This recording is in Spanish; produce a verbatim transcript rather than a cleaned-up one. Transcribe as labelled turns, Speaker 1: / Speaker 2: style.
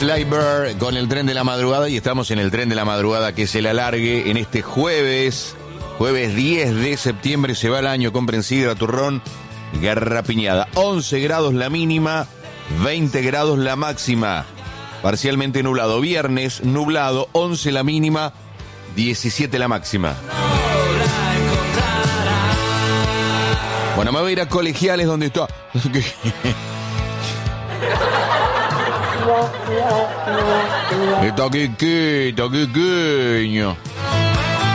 Speaker 1: Flyber con el tren de la madrugada y estamos en el tren de la madrugada que se la alargue en este jueves, jueves diez de septiembre, se va el año con Sidra, turrón, garrapiñada. once grados la mínima, veinte grados la máxima, parcialmente nublado. Viernes nublado, once la mínima, diecisiete la máxima. Bueno, me voy a ir a Colegiales donde está... Está quiquito, quiqueño.